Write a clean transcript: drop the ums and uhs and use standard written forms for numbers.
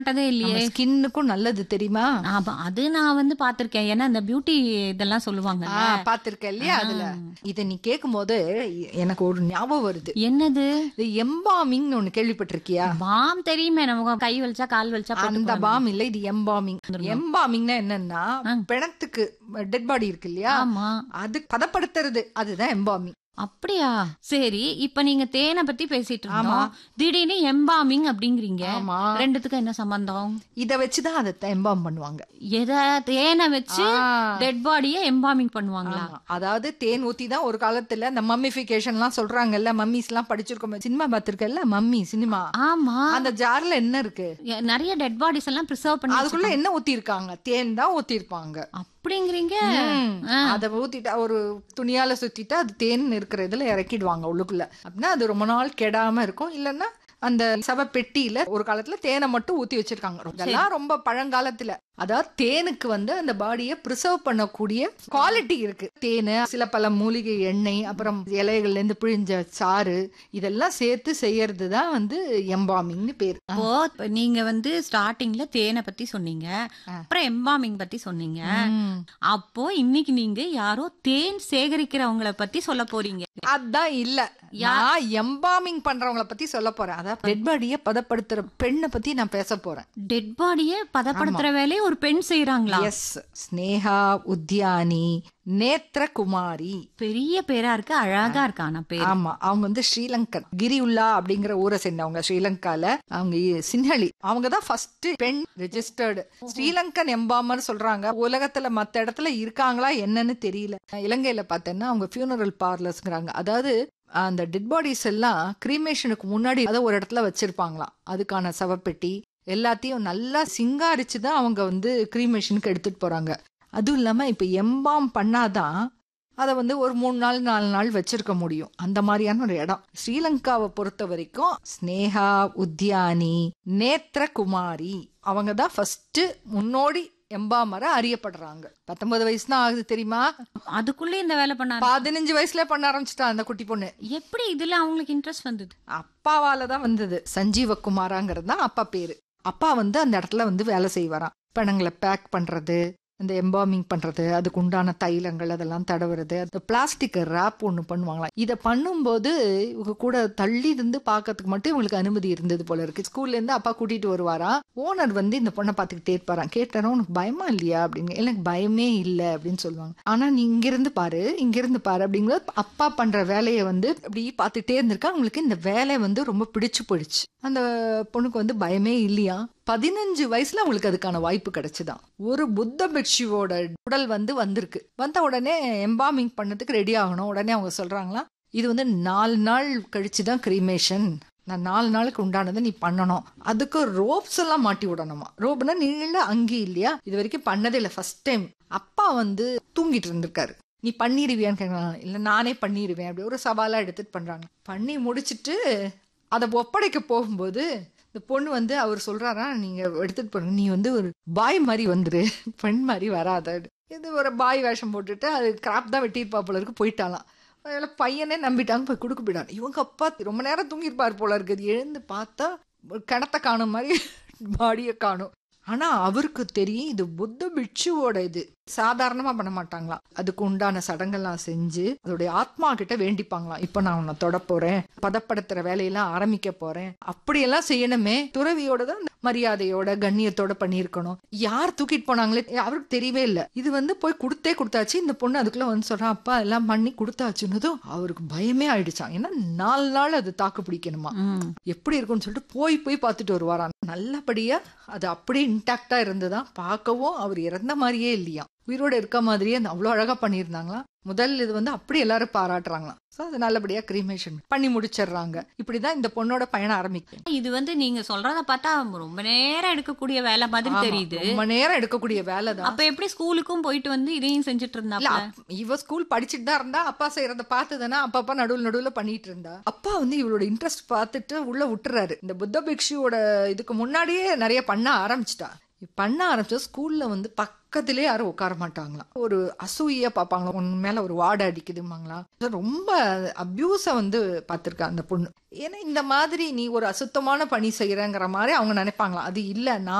இல்லையே. ஸ்கின்னுக்கும் நல்லது தெரியுமா? அது நான் வந்து பாத்திருக்கேன். ஏன்னா இந்த பியூட்டி இதெல்லாம் சொல்லுவாங்க. பாத்திருக்கேன் இல்லையா? அதுல இத நீ கேட்கும் போது எனக்கு ஒரு ஞாபகம் வருது. என்னது? எம்பாமிங் ஒண்ணு கேள்விப்பட்டிருக்கியா? பாம் தெரியுமே, நம்ம கை வலிச்சா கால் வலிச்சா. அந்த பாம் இல்ல, இது எம்பாமிங். எம்பாமிங்னா என்னன்னா, பிணத்துக்கு டெட் பாடி இருக்கு இல்லையா, அது பதப்படுத்துறது, அதுதான் எம்பாமிங். அப்படியா? சரி, இப்ப நீங்க தேனை பத்தி பேசிட்டு இருந்தோம், திடீர்னு எம்பாமிங் அப்படிங்கிறீங்க. ரெண்டுத்துக்கு என்ன சம்பந்தம்? இத வச்சுதான் அதை எம்பாம் பண்ணுவாங்க. தேனை வச்சு டெட் பாடிய எம்பாமிங் பண்ணுவாங்களா? அதாவது தேன் ஊத்தி தான் ஒரு காலத்துல இந்த மம்மிஃபிகேஷன் எல்லாம் சொல்றாங்கல்ல, மம்மிஸ் எல்லாம் படிச்சிருக்கோம், சினிமா பாத்திருக்கல, மம்மி சினிமா. ஆமா. அந்த ஜார்ல என்ன இருக்கு? நிறைய டெட் பாடிஸ் எல்லாம் பிரிசர்வ் பண்ணி அதுக்குள்ள என்ன ஊத்தி இருக்காங்க? தேன் தான் ஊத்தி இருப்பாங்க. அப்படிங்கிறீங்க? அத ஊத்திட்டா ஒரு துணியால சுத்திட்டு அது தேன் இருக்கிற இதுல இறக்கிடுவாங்க உள்ளுக்குள்ள. அப்படின்னா அது ரொம்ப நாள் கெடாம இருக்கும். இல்லன்னா அந்த சவ பெட்டியில ஒரு காலத்துல தேனை மட்டும் ஊத்தி வச்சிருக்காங்க. இதெல்லாம் ரொம்ப பழங்காலத்துல. அதாவது தேனுக்கு வந்து அந்த பாடியை பிரிசர்வ் பண்ணக்கூடிய குவாலிட்டி இருக்கு. தேனு, சில பல மூலிகை எண்ணெய், அப்புறம் இலைகள்ல இருந்து பிழிஞ்ச சாறு, இதெல்லாம் சேர்த்து செய்யறதுதான் வந்து எம்பாமிங்னு பேரு. இப்போ நீங்க வந்து ஸ்டார்டிங்ல தேனை பத்தி சொன்னீங்க, அப்புறம் எம்பாமிங் பத்தி சொன்னீங்க. அப்போ இன்னைக்கு நீங்க யாரோ தேன் சேகரிக்கிறவங்களை பத்தி சொல்ல போறீங்க? அதான் இல்ல, நான் எம்பாமிங் பண்றவங்களை பத்தி சொல்ல போறேன். அதான் டெட் பாடியை பதப்படுத்துற பெண்ணை பத்தி நான் பேச போறேன். டெட் பாடியை பதப்படுத்துற வேலையை ஒரு பெண் செய்யறாங்களா? எஸ், ஸ்னேகா உத்யானி நேத்ரகுமாரி. பெரிய பேரா இருக்கு, அழகா இருக்கு ஆனா பேர். ஆமா, அவங்க வந்து ஸ்ரீலங்கன், கிரியுல்லா அப்படிங்கிற ஊரை சேர்ந்தவங்க. ஸ்ரீலங்கால அவங்க சின்ஹலி, அவங்க தான் ஃபர்ஸ்ட் பெண் ரெஜிஸ்டர்டு ஸ்ரீலங்கன் எம்பாமர் சொல்றாங்க. உலகத்துல மத்த இடத்துல இருக்காங்களா என்னன்னு தெரியல. இலங்கையில பார்த்தேன்னா அவங்க ஃபியூனரல் பார்லர்ஸ்ங்கிறாங்க. அதாவது அந்த டெட் பாடிஸ் எல்லாம் கிரீமேஷனுக்கு முன்னாடி அதை ஒரு இடத்துல வச்சிருப்பாங்களாம். அதுக்கான சவப்பெட்டி எல்லாத்தையும் நல்லா சிங்காரிச்சுதான் அவங்க வந்து கிரீமேஷனுக்கு எடுத்துட்டு போறாங்க. அதுவும் இல்லாம இப்ப எம்பாம் பண்ணாதான் அதை வந்து ஒரு 3 நாள் 4 நாள் வச்சிருக்க முடியும். அந்த மாதிரியான ஒரு இடம் ஸ்ரீலங்காவை பொறுத்த வரைக்கும். ஸ்னேகா உத்யானி நேத்ரகுமாரி அவங்க தான் ஃபர்ஸ்ட் முன்னோடி எம்பாமர அறியப்படுறாங்க. 19 வயசு தான் ஆகுது தெரியுமா? அதுக்குள்ள இந்த வேலை பண்ண 15 வயசுல பண்ண ஆரம்பிச்சிட்டா அந்த குட்டி பொண்ணு. எப்படி இதுல அவங்களுக்கு இன்ட்ரெஸ்ட் வந்தது? அப்பாவாலதான் வந்தது. சஞ்சீவகுமாராங்கிறது தான் அப்பா பேரு. அப்பா வந்து அந்த இடத்துல வந்து வேலை செய்வாராம். பணங்களை பேக் பண்றது, இந்த எம்பாமிங் பண்றது, அதுக்கு உண்டான தைலங்கள் அதெல்லாம் தடவுறது, அந்த பிளாஸ்டிக் ரேப் ஒண்ணு பண்ணுவாங்களாம். இதை பண்ணும்போது இவங்க கூட தள்ளி இருந்து பாக்கிறதுக்கு மட்டும் இவங்களுக்கு அனுமதி இருந்தது போல இருக்கு. ஸ்கூல்ல இருந்து அப்பா கூட்டிட்டு வருவாரா. ஓனர் வந்து இந்த பொண்ணை பார்த்துக்கிட்டே இருப்பாராம். கேட்டாரா உனக்கு பயமா இல்லையா அப்படின்னு. எனக்கு பயமே இல்லை அப்படின்னு சொல்லுவாங்க. ஆனா நீ இங்கிருந்து பாரு, இங்கிருந்து பாரு அப்படிங்கும்போது அப்பா பண்ற வேலையை வந்து அப்படி பார்த்துட்டே இருந்திருக்கா. அவங்களுக்கு இந்த வேலை வந்து ரொம்ப பிடிச்சு போயிடுச்சு. அந்த பொண்ணுக்கு வந்து பயமே இல்லையா. 15 வயசுல அவங்களுக்கு அதுக்கான வாய்ப்பு கிடைச்சுதான். ஒரு புத்த பிக்ஷுவோட உடல் வந்து வந்திருக்கு. வந்த உடனே எம்பாமிங் பண்ணதுக்கு ரெடி ஆகணும். உடனே அவங்க சொல்றாங்களா, இது வந்து 4 நாள் கழிச்சுதான் கிரீமேஷன், நான் 4 நாளுக்கு உண்டானதை நீ பண்ணணும். அதுக்கு ரோப்ஸ் எல்லாம் மாட்டி விடணுமா. ரோப்னா நீள அங்கி இல்லையா, இது வரைக்கும் பண்ணதே இல்லை, ஃபர்ஸ்ட் டைம். அப்பா வந்து தூங்கிட்டு இருந்திருக்காரு. நீ பண்ணிடுவியான்னு கேட்கலாம். இல்ல நானே பண்ணிடுவேன் அப்படி ஒரு சவாலா எடுத்துட்டு பண்றாங்க. பண்ணி முடிச்சுட்டு அதை ஒப்படைக்க போகும்போது இந்த பொண்ணு வந்து அவர் சொல்றாரா, நீங்க எடுத்துட்டு போறீங்க, நீ வந்து ஒரு பாய் மாதிரி வந்துரு, பெண் மாதிரி வராத. இது ஒரு பாய் வேஷம் போட்டுட்டு அது கிராப் தான் வெட்டியிருப்பா போல இருக்கு. போயிட்டாலாம். பையனே நம்பிட்டாங்க, போய் கொடுக்க போயிட்டாங்க. இவங்க அப்பா ரொம்ப நேரம் தூங்கிருப்பாரு போல இருக்குது. எழுந்து பார்த்தா கிணத்த காணும் மாதிரி பாடியை காணும். ஆனா அவருக்கு தெரியும் இது புத்த பிட்சுவோட இது, சாதாரணமா பண்ண மாட்டாங்களாம். அதுக்கு உண்டான சடங்கெல்லாம் செஞ்சு அதோடைய ஆத்மா கிட்ட வேண்டிப்பாங்களாம். இப்ப நான் உன்னை தொட போறேன், பதப்படுத்துற வேலையெல்லாம் ஆரம்பிக்க போறேன், அப்படியெல்லாம் செய்யணுமே. துறவியோட தான் மரியாதையோட கண்ணியத்தோட பண்ணிருக்கணும். யார் தூக்கிட்டு போனாங்களே அவருக்கு தெரியவே இல்லை. இது வந்து போய் கொடுத்தாச்சு. இந்த பொண்ணு அதுக்குள்ள வந்து சொல்றான், அப்பா எல்லாம் பண்ணி கொடுத்தாச்சுன்னதும் அவருக்கு பயமே ஆயிடுச்சான். ஏன்னா 4 நாள் அது தாக்கு பிடிக்கணுமா. எப்படி இருக்கும்னு சொல்லிட்டு போய் பார்த்துட்டு வருவாராம். நல்லபடியா அது அப்படியே இன்டாக்டா இருந்துதான். பார்க்கவும் அவர் இறந்த மாதிரியே இல்லையா, உயிரோட இருக்க மாதிரியே அவ்வளவு அழகா பண்ணியிருந்தாங்களா. முதல் இது வந்து அப்படி எல்லாரும் பாராட்டுறாங்களாம். அது நல்லபடியா கிரீமேஷன் பண்ணி முடிச்சிடுறாங்க. இப்படிதான் இந்த பொண்ணோட பயணம் ஆரம்பிக்கும். இது வந்து நீங்க சொல்றத பார்த்தா ரொம்ப நேரம் எடுக்கக்கூடிய வேலை மாதிரி தெரியுது. ரொம்ப நேரம் எடுக்கக்கூடிய வேலை தான். அப்ப எப்படி ஸ்கூலுக்கும் போயிட்டு வந்து இதையும் செஞ்சுட்டு இருந்தா? இவ ஸ்கூல் படிச்சுட்டு தான் இருந்தா. அப்பா செய்யறத பார்த்துதானே அப்பா நடுவுல பண்ணிட்டு இருந்தா. அப்பா வந்து இவளோட இன்ட்ரெஸ்ட் பார்த்துட்டு உள்ள விட்டுறாரு. இந்த புத்த பிக்ஷுவோட இதுக்கு முன்னாடியே நிறைய பண்ண ஆரம்பிச்சிட்டா. ஸ்கூல்ல வந்து பக்கத்திலே யாரும் உட்கார மாட்டாங்களாம். ஒரு அசூயா பார்ப்பாங்களாம். உன் மேல ஒரு வாடை அடிக்குதுமாங்களாம். ரொம்ப அபியூஸை வந்து பார்த்துருக்கா அந்த பொண்ணு. ஏன்னா இந்த மாதிரி நீ ஒரு அசுத்தமான பணி செய்யறங்கிற மாதிரி அவங்க நினைப்பாங்களாம். அது இல்லை, நான்